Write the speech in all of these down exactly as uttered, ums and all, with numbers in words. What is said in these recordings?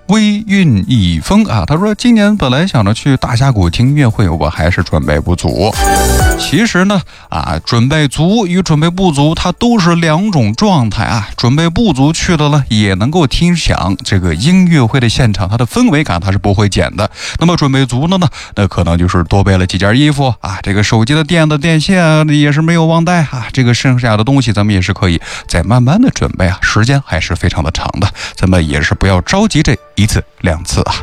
微韵一风啊，他说今年本来想着去大峡谷听音乐会，我还是准备不足。其实呢啊，准备足与准备不足它都是两种状态啊。准备不足去了呢，也能够听响这个音乐会的现场，它的氛围感它是不会减的。那么准备足了呢，那可能就是多备了几件衣服啊，这个手机的电的电线也是没有忘带啊，这个剩下的东西咱们也是可以再慢慢的准备啊，时间还是非常的长的，咱们也是不要着急这一次两次啊。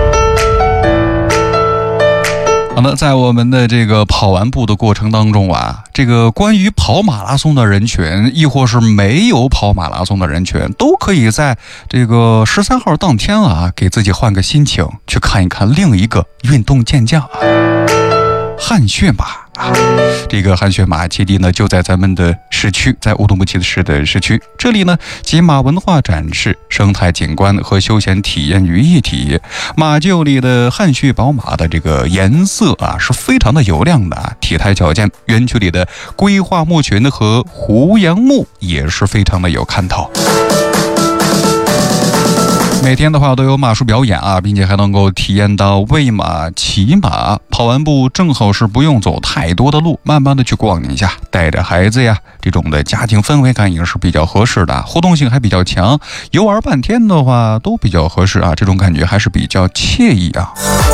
好的，在我们的这个跑完步的过程当中啊，这个关于跑马拉松的人群，亦或是没有跑马拉松的人群，都可以在这个十三号当天啊，给自己换个心情，去看一看另一个运动健将啊，汗血马。这个汗血马基地呢，就在咱们的市区，在乌鲁木齐市的市区。这里呢，集马文化展示、生态景观和休闲体验于一体。马厩里的汗血宝马的这个颜色啊，是非常的油亮的啊，体态矫健。园区里的规划牧群和胡杨木也是非常的有看头。每天的话都有马术表演啊，并且还能够体验到喂马、骑马。跑完步正好是不用走太多的路，慢慢的去逛一下，带着孩子呀，这种的家庭氛围感也是比较合适的，互动性还比较强，游玩半天的话都比较合适啊，这种感觉还是比较惬意啊。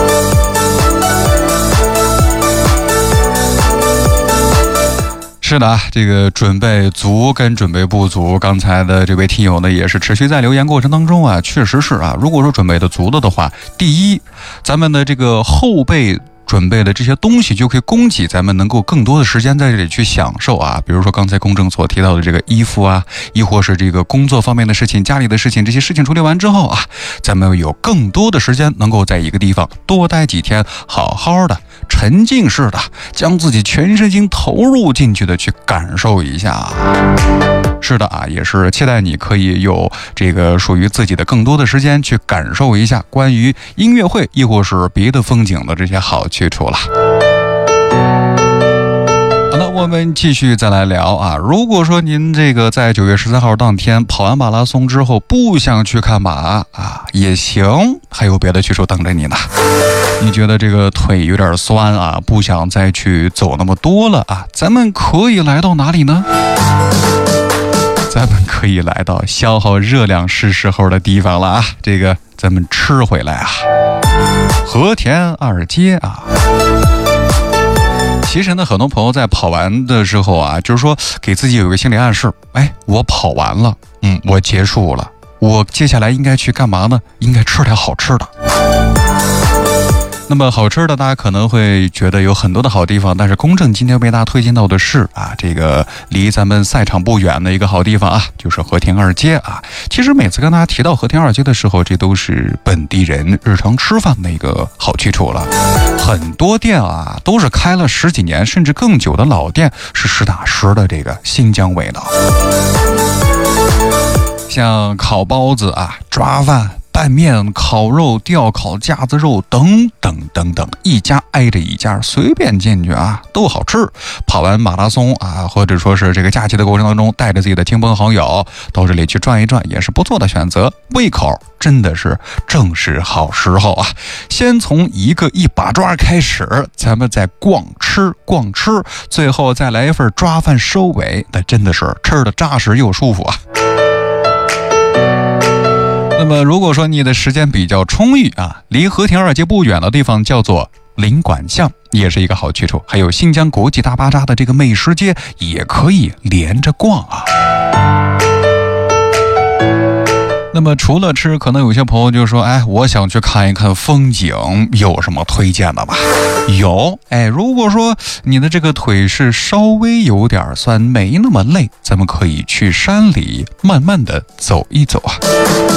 是的，这个准备足跟准备不足，刚才的这位听友呢也是持续在留言过程当中啊，确实是啊，如果说准备的足了的话，第一，咱们的这个后备准备的这些东西就可以供给咱们能够更多的时间在这里去享受啊，比如说刚才公正所提到的这个衣服啊，亦或是这个工作方面的事情、家里的事情，这些事情处理完之后啊，咱们有更多的时间能够在一个地方多待几天，好好的沉浸式的将自己全身心投入进去的去感受一下。是的啊，也是期待你可以有这个属于自己的更多的时间去感受一下关于音乐会亦或是别的风景的这些好去处了。好的，我们继续再来聊啊。如果说您这个在九月十三号当天跑完马拉松之后不想去看马啊，也行，还有别的去处等着你呢。你觉得这个腿有点酸啊，不想再去走那么多了啊，咱们可以来到哪里呢？咱们可以来到消耗热量是时候的地方了啊，这个咱们吃回来啊，和田二街啊。其实呢，很多朋友在跑完的时候啊，就是说给自己有一个心理暗示，哎，我跑完了，嗯，我结束了，我接下来应该去干嘛呢？应该吃点好吃的。那么好吃的大家可能会觉得有很多的好地方，但是公正今天为大家推荐到的是啊，这个离咱们赛场不远的一个好地方啊，就是和田二街啊。其实每次跟大家提到和田二街的时候，这都是本地人日常吃饭的一个好去处了。很多店啊都是开了十几年甚至更久的老店，是实打实的这个新疆味道。像烤包子啊、抓饭、拌面、烤肉、吊烤、架子肉等等等等，一家挨着一家，随便进去啊都好吃。跑完马拉松啊，或者说是这个假期的过程当中，带着自己的亲朋好友到这里去转一转，也是不错的选择。胃口真的是正是好时候啊！先从一个一把抓开始，咱们再逛吃逛吃，最后再来一份抓饭收尾，那真的是吃的扎实又舒服啊！那么如果说你的时间比较充裕啊，离和田二街不远的地方叫做领馆巷，也是一个好去处。还有新疆国际大巴扎的这个美食街也可以连着逛啊。那么除了吃，可能有些朋友就说，哎，我想去看一看风景，有什么推荐的吧？有，哎，如果说你的这个腿是稍微有点酸，没那么累，咱们可以去山里慢慢的走一走啊。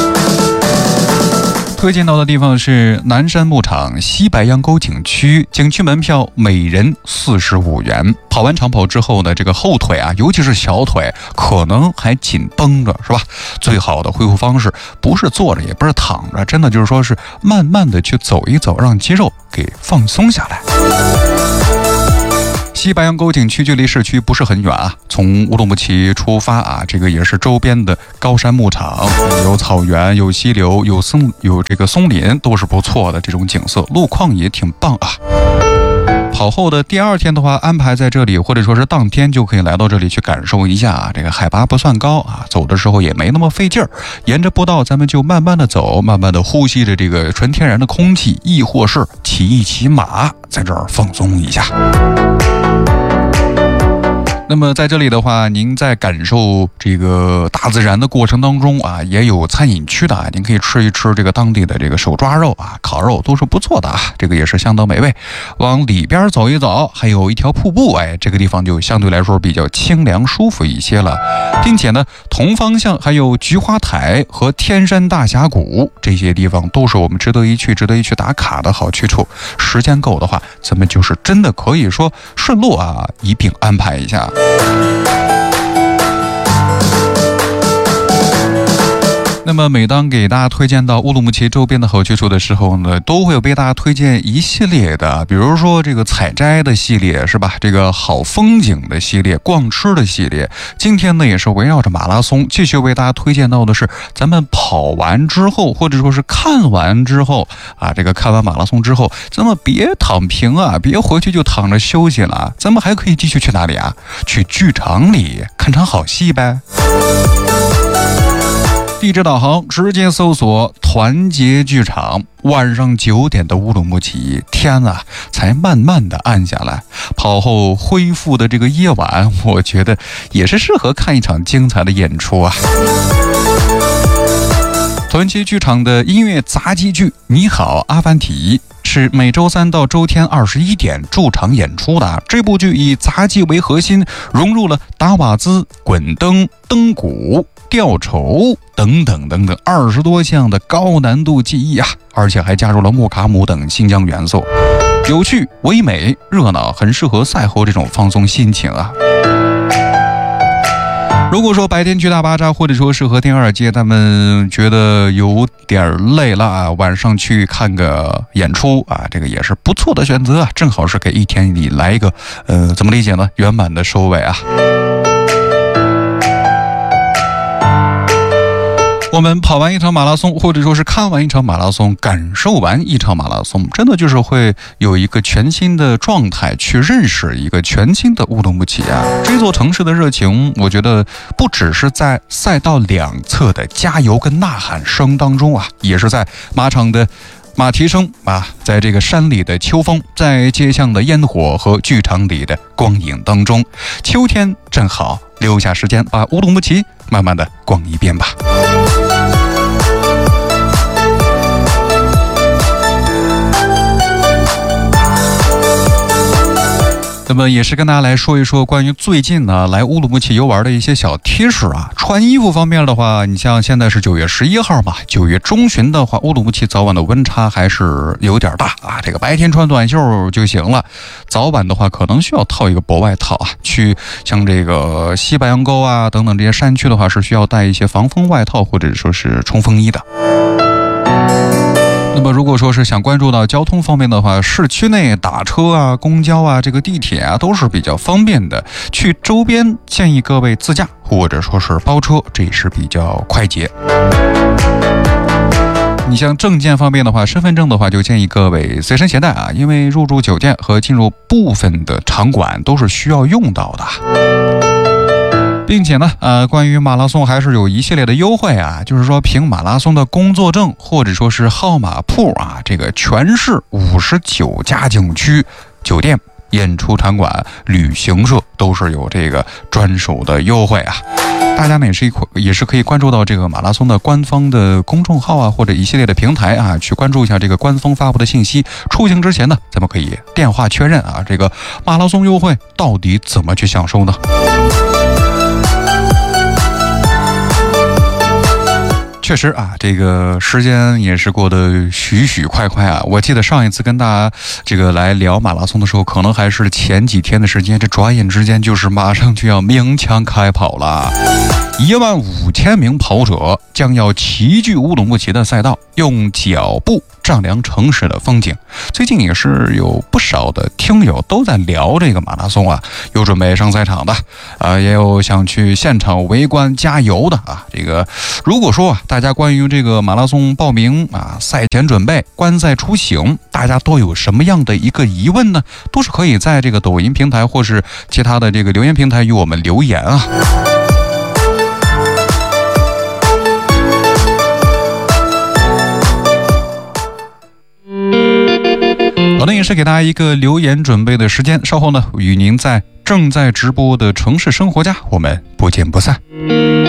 推荐到的地方是南山牧场西白杨沟景区，景区门票每人四十五元。跑完长跑之后呢，这个后腿啊，尤其是小腿，可能还紧绷着，是吧？最好的恢复方式不是坐着，也不是躺着，真的就是说是慢慢的去走一走，让肌肉给放松下来。 西白杨沟景区距离市区不是很远啊，从乌鲁木齐出发啊，这个也是周边的高山牧场，有草原，有溪流，有松，有这个松林，都是不错的这种景色，路况也挺棒啊。跑后的第二天的话，安排在这里，或者说是当天就可以来到这里去感受一下啊。这个海拔不算高啊，走的时候也没那么费劲儿。沿着步道，咱们就慢慢的走，慢慢的呼吸着这个纯天然的空气，亦或是骑一骑马，在这儿放松一下。那么在这里的话，您在感受这个大自然的过程当中啊，也有餐饮区的啊，您可以吃一吃这个当地的这个手抓肉啊、烤肉都是不错的啊，这个也是相当美味。往里边走一走，还有一条瀑布，哎，这个地方就相对来说比较清凉舒服一些了，并且呢，同方向还有菊花台和天山大峡谷这些地方都是我们值得一去、值得一去打卡的好去处。时间够的话，咱们就是真的可以说顺路啊，一并安排一下。那么每当给大家推荐到乌鲁木齐周边的好去处的时候呢，都会为大家推荐一系列的，比如说这个采摘的系列是吧，这个好风景的系列，逛吃的系列。今天呢也是围绕着马拉松，继续为大家推荐到的是咱们跑完之后，或者说是看完之后啊，这个看完马拉松之后，咱们别躺平啊，别回去就躺着休息了，咱们还可以继续去哪里啊？去剧场里看场好戏呗。地址导航直接搜索团结剧场，晚上九点的乌鲁木齐，天啊才慢慢的暗下来，跑后恢复的这个夜晚，我觉得也是适合看一场精彩的演出啊。团结剧场的音乐杂技剧《你好阿凡提》是每周三到周天二十一点驻场演出的。这部剧以杂技为核心，融入了打瓦兹、滚灯、灯鼓、吊绸等等等等二十多项的高难度技艺啊，而且还加入了木卡姆等新疆元素，有趣、唯美、热闹，很适合赛后这种放松心情啊。如果说白天去大巴扎，或者说是和第二街，他们觉得有点累了啊，晚上去看个演出啊，这个也是不错的选择啊，正好是给一天里来一个呃，怎么理解呢？圆满的收尾啊。我们跑完一场马拉松，或者说是看完一场马拉松，感受完一场马拉松，真的就是会有一个全新的状态去认识一个全新的乌鲁木齐啊！这座城市的热情，我觉得不只是在赛道两侧的加油跟呐喊声当中啊，也是在马场的马蹄声啊，在这个山里的秋风，在街巷的烟火和剧场里的光影当中。秋天正好，留下时间把乌鲁木齐慢慢的逛一遍吧。那么也是跟大家来说一说关于最近呢来乌鲁木齐游玩的一些小贴士啊。穿衣服方面的话，你像现在是九月十一号嘛，九月中旬的话，乌鲁木齐早晚的温差还是有点大啊。这个白天穿短袖就行了，早晚的话可能需要套一个薄外套啊。去像这个西白杨沟啊等等这些山区的话，是需要带一些防风外套或者说是冲锋衣的。那么如果说是想关注到交通方面的话，市区内打车啊、公交啊、这个地铁啊都是比较方便的。去周边建议各位自驾或者说是包车，这也是比较快捷。你像证件方面的话，身份证的话就建议各位随身携带啊，因为入住酒店和进入部分的场馆都是需要用到的。并且呢，呃，关于马拉松还是有一系列的优惠啊，就是说凭马拉松的工作证或者说是号码铺啊，这个全市五十九家景区、酒店、演出场馆、旅行社都是有这个专属的优惠啊。大家呢也是一也是可以关注到这个马拉松的官方的公众号啊，或者一系列的平台啊，去关注一下这个官方发布的信息。出行之前呢，咱们可以电话确认啊，这个马拉松优惠到底怎么去享受呢？确实啊，这个时间也是过得许许快快啊！我记得上一次跟大家这个来聊马拉松的时候，可能还是前几天的时间，这转眼之间就是马上就要鸣枪开跑了。 一万五千名跑者将要齐聚乌鲁木齐的赛道，用脚步丈量城市的风景。最近也是有不少的听友都在聊这个马拉松啊，有准备上赛场的啊，也有想去现场围观加油的啊。这个如果说啊，大家关于这个马拉松报名啊、赛前准备、观赛出行，大家都有什么样的一个疑问呢？都是可以在这个抖音平台或是其他的这个留言平台与我们留言啊。好的，也是给大家一个留言准备的时间，稍后呢与您在正在直播的城市生活家，我们不见不散。